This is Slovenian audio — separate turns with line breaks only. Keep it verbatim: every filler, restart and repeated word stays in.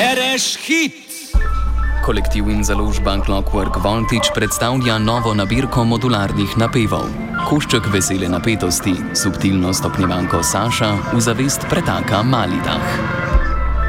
Ereš hit!
Kolektiv in založba Clockwork Voltage predstavlja novo nabirko modularnih napevov. Košček vesele napetosti, subtilno stopnjevanko Saša v zavest pretaka Malidah.